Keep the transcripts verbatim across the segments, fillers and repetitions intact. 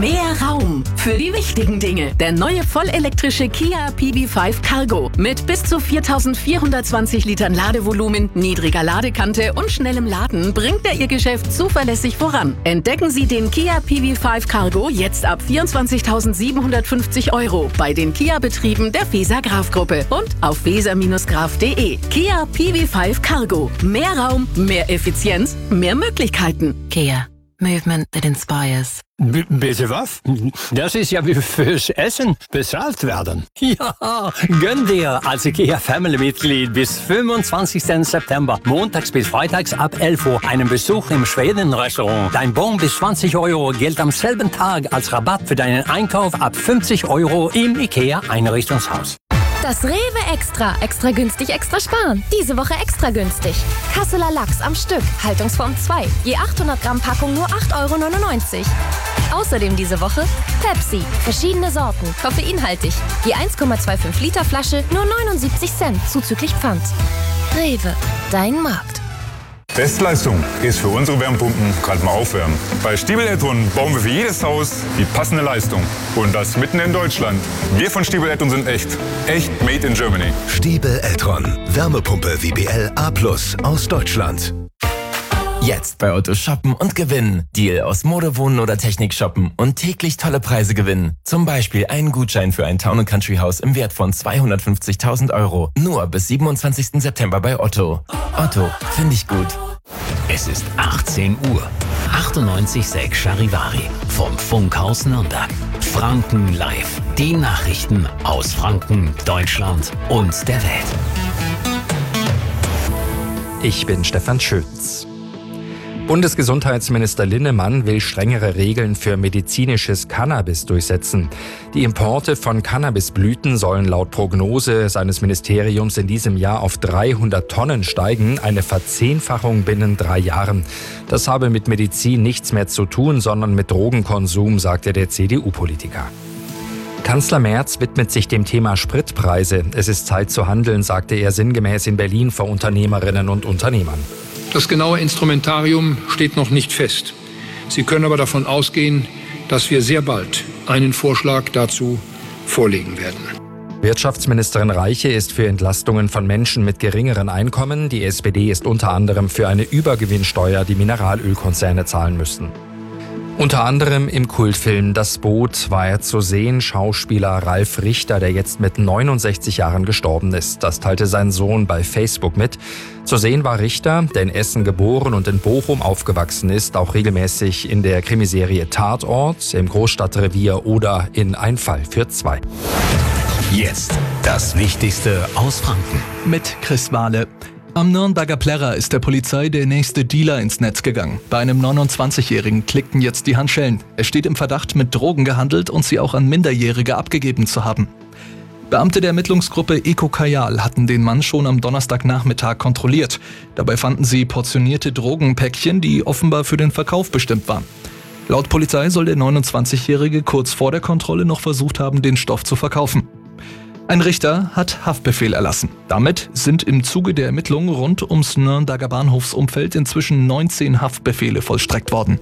Mehr Raum für die wichtigen Dinge. Der neue vollelektrische Kia P V fünf Cargo mit bis zu viertausendvierhundertzwanzig Litern Ladevolumen, niedriger Ladekante und schnellem Laden bringt er Ihr Geschäft zuverlässig voran. Entdecken Sie den Kia P V fünf Cargo jetzt ab vierundzwanzigtausendsiebenhundertfünfzig Euro bei den Kia-Betrieben der Weser Graf Gruppe und auf weser graf punkt de. Kia P V fünf Cargo. Mehr Raum, mehr Effizienz, mehr Möglichkeiten. Kia. Movement that inspires. B- bitte was? Das ist ja wie fürs Essen bezahlt werden. Ja, gönn dir als IKEA Family-Mitglied bis fünfundzwanzigsten September, montags bis freitags ab elf Uhr, einen Besuch im Schweden-Restaurant. Dein Bon bis zwanzig Euro gilt am selben Tag als Rabatt für deinen Einkauf ab fünfzig Euro im IKEA-Einrichtungshaus. Das Rewe Extra. Extra günstig, extra sparen. Diese Woche extra günstig. Kasseler Lachs am Stück. Haltungsform zwei. Je achthundert Gramm Packung nur acht Euro neunundneunzig. Außerdem diese Woche Pepsi. Verschiedene Sorten. Koffeinhaltig. Je eins Komma fünfundzwanzig Liter Flasche nur neunundsiebzig Cent. Zuzüglich Pfand. Rewe. Dein Markt. Bestleistung ist für unsere Wärmepumpen gerade mal aufwärmen. Bei Stiebel E-Tron bauen wir für jedes Haus die passende Leistung. Und das mitten in Deutschland. Wir von Stiebel E-Tron sind echt. Echt made in Germany. Stiebel E-Tron. Wärmepumpe W B L A plus aus Deutschland. Jetzt bei Otto shoppen und gewinnen. Deal aus Mode, Wohnen oder Technik shoppen und täglich tolle Preise gewinnen. Zum Beispiel einen Gutschein für ein Town and Country Haus im Wert von zweihundertfünfzigtausend Euro. Nur bis siebenundzwanzigsten September bei Otto. Otto, finde ich gut. Es ist achtzehn Uhr. achtundneunzig Komma sechs Charivari vom Funkhaus Nürnberg. Franken live. Die Nachrichten aus Franken, Deutschland und der Welt. Ich bin Stefan Schütz. Bundesgesundheitsminister Linnemann will strengere Regeln für medizinisches Cannabis durchsetzen. Die Importe von Cannabisblüten sollen laut Prognose seines Ministeriums in diesem Jahr auf dreihundert Tonnen steigen, eine Verzehnfachung binnen drei Jahren. Das habe mit Medizin nichts mehr zu tun, sondern mit Drogenkonsum, sagte der C D U-Politiker. Kanzler Merz widmet sich dem Thema Spritpreise. Es ist Zeit zu handeln, sagte er sinngemäß in Berlin vor Unternehmerinnen und Unternehmern. Das genaue Instrumentarium steht noch nicht fest. Sie können aber davon ausgehen, dass wir sehr bald einen Vorschlag dazu vorlegen werden. Wirtschaftsministerin Reiche ist für Entlastungen von Menschen mit geringeren Einkommen. Die S P D ist unter anderem für eine Übergewinnsteuer, die Mineralölkonzerne zahlen müssten. Unter anderem im Kultfilm Das Boot war er zu sehen, Schauspieler Ralf Richter, der jetzt mit neunundsechzig Jahren gestorben ist. Das teilte sein Sohn bei Facebook mit. Zu sehen war Richter, der in Essen geboren und in Bochum aufgewachsen ist, auch regelmäßig in der Krimiserie Tatort, im Großstadtrevier oder in Ein Fall für zwei. Jetzt das Wichtigste aus Franken. Mit Chris Wahle. Am Nürnberger Plärrer ist der Polizei der nächste Dealer ins Netz gegangen. Bei einem neunundzwanzigjährigen klickten jetzt die Handschellen. Er steht im Verdacht, mit Drogen gehandelt und sie auch an Minderjährige abgegeben zu haben. Beamte der Ermittlungsgruppe Eco Kajal hatten den Mann schon am Donnerstagnachmittag kontrolliert. Dabei fanden sie portionierte Drogenpäckchen, die offenbar für den Verkauf bestimmt waren. Laut Polizei soll der neunundzwanzigjährige kurz vor der Kontrolle noch versucht haben, den Stoff zu verkaufen. Ein Richter hat Haftbefehl erlassen. Damit sind im Zuge der Ermittlungen rund ums Nürnberger Bahnhofsumfeld inzwischen neunzehn Haftbefehle vollstreckt worden.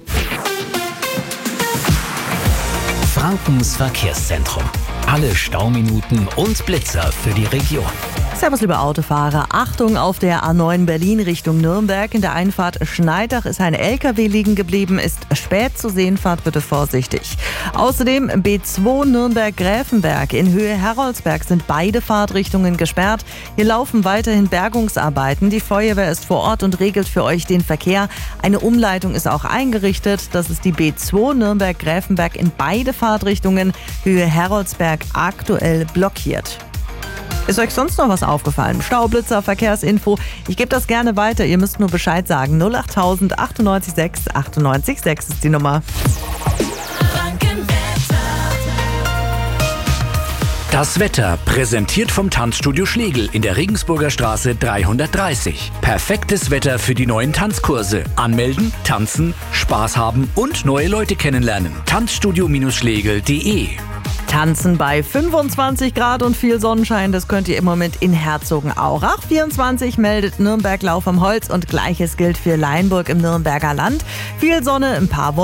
Frankens Verkehrszentrum. Alle Stauminuten und Blitzer für die Region. Servus, liebe Autofahrer. Achtung auf der A neun Berlin Richtung Nürnberg. In der Einfahrt Schneidach ist ein L K W liegen geblieben, ist spät zu sehen, fahrt bitte vorsichtig. Außerdem B zwei Nürnberg-Gräfenberg. In Höhe Heroldsberg sind beide Fahrtrichtungen gesperrt. Hier laufen weiterhin Bergungsarbeiten. Die Feuerwehr ist vor Ort und regelt für euch den Verkehr. Eine Umleitung ist auch eingerichtet. Das ist die B zwei Nürnberg-Gräfenberg in beide Fahrtrichtungen. Höhe Heroldsberg aktuell blockiert. Ist euch sonst noch was aufgefallen? Staublitzer, Verkehrsinfo. Ich gebe das gerne weiter. Ihr müsst nur Bescheid sagen. null acht null null null acht sechs acht sechs sechs ist die Nummer. Das Wetter präsentiert vom Tanzstudio Schlegel in der Regensburger Straße dreihundertdreißig. Perfektes Wetter für die neuen Tanzkurse. Anmelden, tanzen, Spaß haben und neue Leute kennenlernen. Tanzstudio Schlegel punkt de. Tanzen bei fünfundzwanzig Grad und viel Sonnenschein, das könnt ihr im Moment in Herzogenaurach. vierundzwanzig meldet Nürnberg Lauf am Holz und Gleiches gilt für Leinburg im Nürnberger Land. Viel Sonne, ein paar Wolken.